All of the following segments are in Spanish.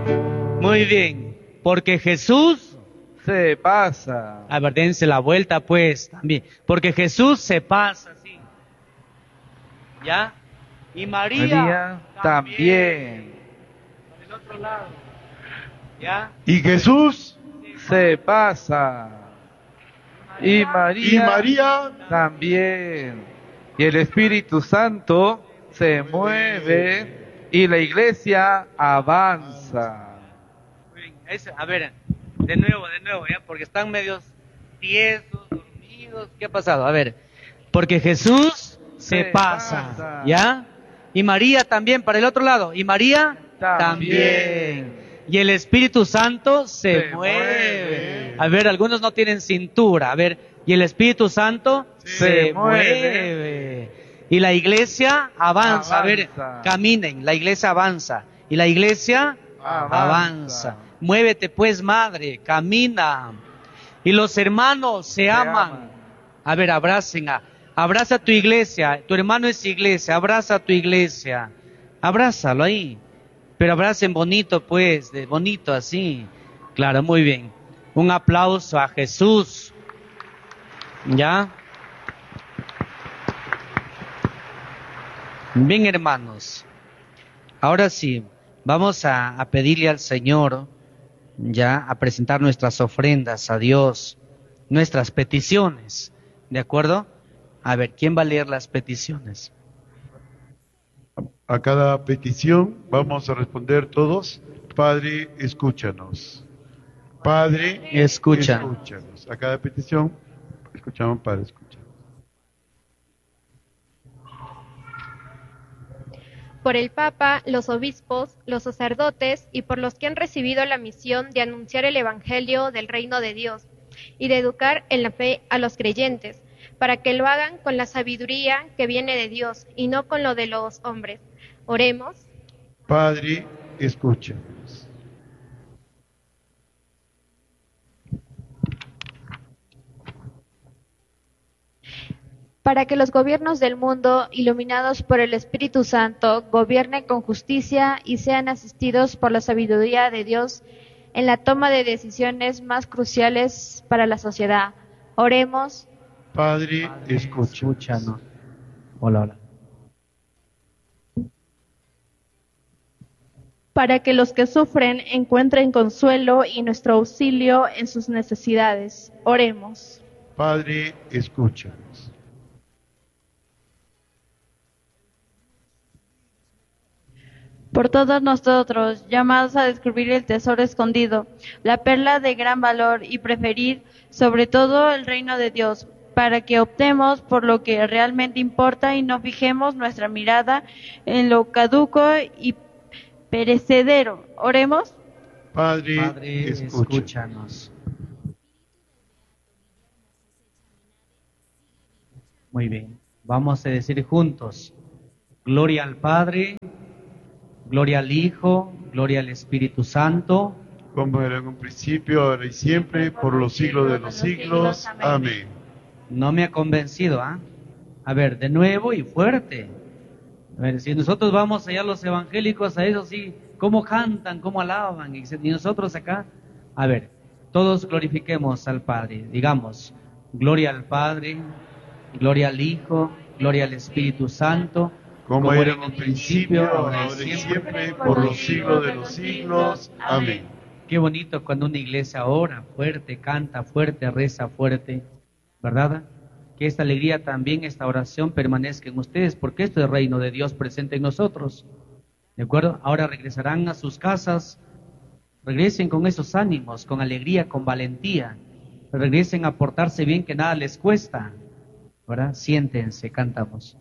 Muy bien. Porque Jesús se pasa. A ver, dense la vuelta pues también. Porque Jesús se pasa así. ¿Ya? Y María también. Por el otro lado. ¿Ya? Y Jesús se pasa. Y María también. Y el Espíritu Santo se mueve y la iglesia avanza. A ver, de nuevo, ¿ya? Porque están medios tiesos, dormidos. ¿Qué ha pasado? A ver, porque Jesús se pasa, ¿ya? Y María también, para el otro lado. Y María también. Y el Espíritu Santo se mueve. A ver, algunos no tienen cintura. A ver, y el Espíritu Santo se mueve. Y la iglesia avanza. A ver, caminen, la iglesia avanza. Y la iglesia avanza. Muévete pues, madre, camina. Y los hermanos se aman. A ver, abraza a tu iglesia. Tu hermano es iglesia, abraza a tu iglesia. Abrázalo ahí. Pero abracen bonito pues, bonito así. Claro, muy bien. Un aplauso a Jesús. ¿Ya? Bien, hermanos. Ahora sí, vamos a pedirle al Señor, ya, a presentar nuestras ofrendas a Dios, nuestras peticiones. ¿De acuerdo? A ver, ¿quién va a leer las peticiones? A cada petición vamos a responder todos: Padre, escúchanos. Padre, escúchanos. A cada petición escuchamos: Padre, escúchanos. Por el Papa, los obispos, los sacerdotes y por los que han recibido la misión de anunciar el Evangelio del Reino de Dios y de educar en la fe a los creyentes, para que lo hagan con la sabiduría que viene de Dios y no con lo de los hombres. Oremos. Padre, escúchanos. Para que los gobiernos del mundo, iluminados por el Espíritu Santo, gobiernen con justicia y sean asistidos por la sabiduría de Dios en la toma de decisiones más cruciales para la sociedad. Oremos. Padre, escúchanos. Hola. Para que los que sufren encuentren consuelo y nuestro auxilio en sus necesidades. Oremos. Padre, escúchanos. Por todos nosotros, llamados a descubrir el tesoro escondido, la perla de gran valor y preferir sobre todo el reino de Dios, para que optemos por lo que realmente importa y no fijemos nuestra mirada en lo caduco y perecedero. Oremos. Padre, escúchanos. Muy bien, vamos a decir juntos: gloria al Padre, gloria al Hijo, gloria al Espíritu Santo, como era en un principio, ahora y siempre, por los siglos de los siglos. Amén. No me ha convencido, ¿ah? A ver, de nuevo y fuerte. A ver, si nosotros vamos allá los evangélicos, a eso sí, cómo cantan, cómo alaban, y nosotros acá, a ver, todos glorifiquemos al Padre, digamos: gloria al Padre, gloria al Hijo, gloria al Espíritu Santo, como era en un principio, ahora y siempre, por los siglos de los siglos. Amén. Qué bonito cuando una iglesia ora fuerte, canta fuerte, reza fuerte, ¿verdad? Que esta alegría también, esta oración permanezca en ustedes, porque esto es el reino de Dios presente en nosotros. ¿De acuerdo? Ahora regresarán a sus casas, regresen con esos ánimos, con alegría, con valentía, regresen a portarse bien, que nada les cuesta, ¿verdad? Siéntense, cantamos.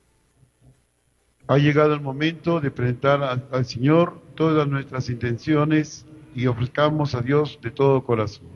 Ha llegado el momento de presentar al Señor todas nuestras intenciones y ofrezcamos a Dios de todo corazón.